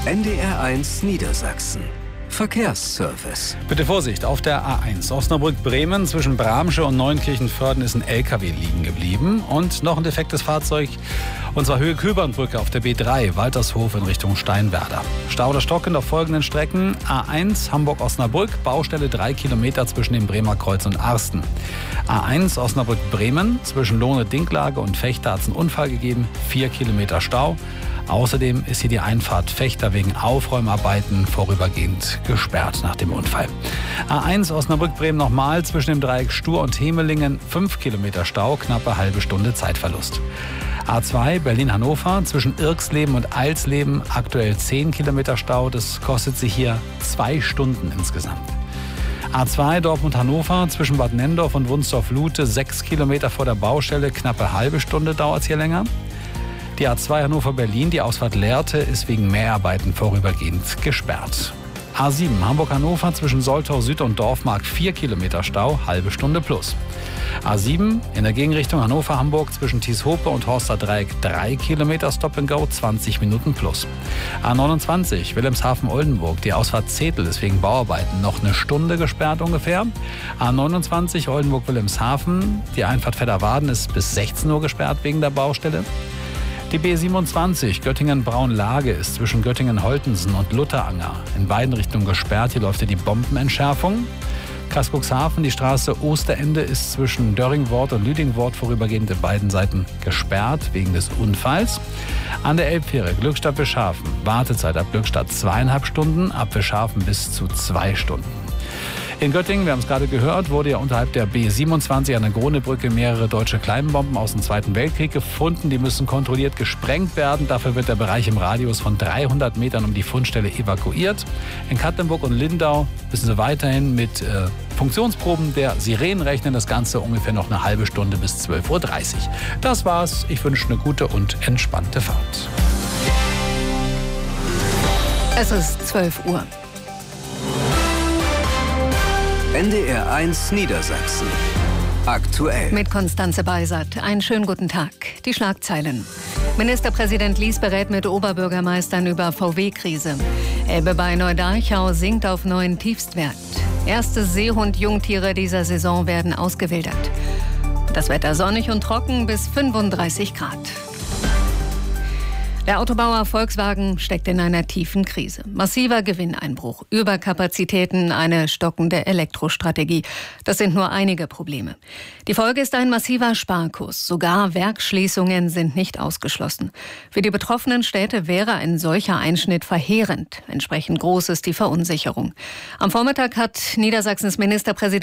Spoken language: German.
NDR1 Niedersachsen. Verkehrsservice. Bitte Vorsicht, auf der A1 Osnabrück-Bremen zwischen Bramsche und Neunkirchen-Förden ist ein LKW liegen geblieben. Und noch ein defektes Fahrzeug, und zwar Höhe Köbernbrücke auf der B3, Waltershof in Richtung Steinwerder. Stau oder stockend auf folgenden Strecken: A1 Hamburg-Osnabrück, Baustelle 3 Kilometer zwischen dem Bremer Kreuz und Arsten. A1 Osnabrück-Bremen, zwischen Lohne-Dinklage und Fechter hat es einen Unfall gegeben, 4 Kilometer Stau. Außerdem ist hier die Einfahrt Fechter wegen Aufräumarbeiten vorübergehend gesperrt nach dem Unfall. A1 Osnabrück-Bremen nochmal zwischen dem Dreieck Stur und Hemelingen, 5 Kilometer Stau, knappe halbe Stunde Zeitverlust. A2 Berlin-Hannover zwischen Irxleben und Eilsleben, aktuell 10 Kilometer Stau, das kostet Sie hier 2 Stunden insgesamt. A2 Dortmund-Hannover zwischen Bad Nenndorf und Wunsdorf-Lute, 6 Kilometer vor der Baustelle, knappe halbe Stunde dauert es hier länger. Die A2 Hannover-Berlin, die Ausfahrt Lehrte, ist wegen Mehrarbeiten vorübergehend gesperrt. A7 Hamburg-Hannover zwischen Soltau Süd und Dorfmark, 4 Kilometer Stau, halbe Stunde plus. A7 in der Gegenrichtung Hannover-Hamburg zwischen Thieshope und Horster Dreieck, 3 Kilometer Stop and Go, 20 Minuten plus. A29 Wilhelmshaven-Oldenburg, die Ausfahrt Zetel ist wegen Bauarbeiten noch eine Stunde gesperrt ungefähr. A29 Oldenburg-Wilhelmshaven, die Einfahrt Fedderwarden ist bis 16 Uhr gesperrt wegen der Baustelle. Die B27 Göttingen-Braunlage ist zwischen Göttingen-Holtensen und Lutteranger in beiden Richtungen gesperrt. Hier läuft ja die Bombenentschärfung. Kreis Cuxhaven, die Straße Osterende ist zwischen Dörringwort und Lüdingwort vorübergehend in beiden Seiten gesperrt wegen des Unfalls. An der Elbfähre Glückstadt-Bischhafen, Wartezeit ab Glückstadt 2,5 Stunden, ab Bischhafen bis zu 2 Stunden. In Göttingen, wir haben es gerade gehört, wurde ja unterhalb der B27 an der Gronebrücke mehrere deutsche Kleinbomben aus dem Zweiten Weltkrieg gefunden. Die müssen kontrolliert gesprengt werden. Dafür wird der Bereich im Radius von 300 Metern um die Fundstelle evakuiert. In Katlenburg und Lindau müssen sie weiterhin mit Funktionsproben der Sirenen rechnen. Das Ganze ungefähr noch eine halbe Stunde bis 12:30 Uhr. Das war's. Ich wünsche eine gute und entspannte Fahrt. Es ist 12 Uhr. NDR1 Niedersachsen. Aktuell. Mit Konstanze Beisert. Einen schönen guten Tag. Die Schlagzeilen. Ministerpräsident Lies berät mit Oberbürgermeistern über VW-Krise. Elbe bei Neudarchau sinkt auf neuen Tiefstwert. Erste Seehund-Jungtiere dieser Saison werden ausgewildert. Das Wetter sonnig und trocken bis 35 Grad. Der Autobauer Volkswagen steckt in einer tiefen Krise. Massiver Gewinneinbruch, Überkapazitäten, eine stockende Elektrostrategie. Das sind nur einige Probleme. Die Folge ist ein massiver Sparkurs. Sogar Werksschließungen sind nicht ausgeschlossen. Für die betroffenen Städte wäre ein solcher Einschnitt verheerend. Entsprechend groß ist die Verunsicherung. Am Vormittag hat Niedersachsens Ministerpräsident